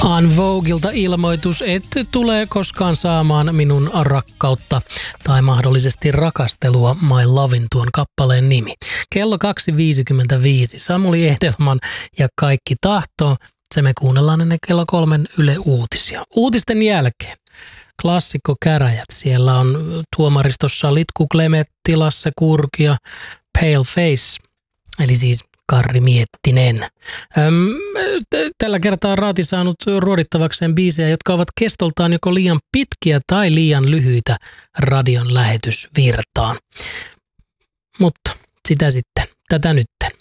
En Voguelta ilmoitus, et tule koskaan saamaan minun rakkautta tai mahdollisesti rakastelua My Lovin tuon kappaleen nimi. Kello 2.55. Samuli Edelman ja Kaikki tahtoo. Se me kuunnellaan ennen kello 3 Yle Uutisia. Uutisten jälkeen klassikko käräjät. Siellä on tuomaristossa Litku Klemetti, Lasse Kurki ja Pale Face, eli siis Karri Miettinen. Tällä kertaa on Raati saanut ruodittavakseen biisejä, jotka ovat kestoltaan joko liian pitkiä tai liian lyhyitä radion lähetysvirtaan. Mutta sitä sitten, tätä nytten.